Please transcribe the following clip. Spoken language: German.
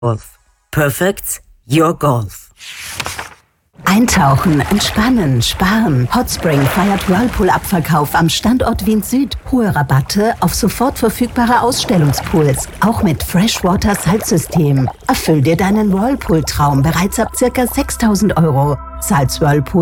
Golf. Perfect your golf. Eintauchen, entspannen, sparen. Hotspring feiert Whirlpool-Abverkauf am Standort Wien Süd. Hohe Rabatte auf sofort verfügbare Ausstellungspools. Auch mit Freshwater-Salzsystem. Erfüll dir deinen Whirlpool-Traum bereits ab ca. 6.000 €. Zahlt's Whirlpool